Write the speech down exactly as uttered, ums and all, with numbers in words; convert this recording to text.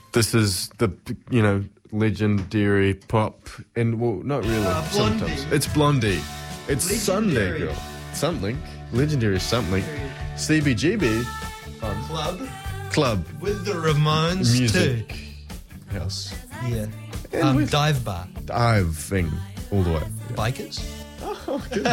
This is the, you know, legendary pop, and well, not really. Uh, Blondie. Sometimes it's Blondie. It's Sunday Legendary. Girl. Something legendary. Something. C B G B. Um, Club club with the Ramones music. too. House. Yeah. And Um, with- dive bar. Diving all the way. Bikers. Oh, good.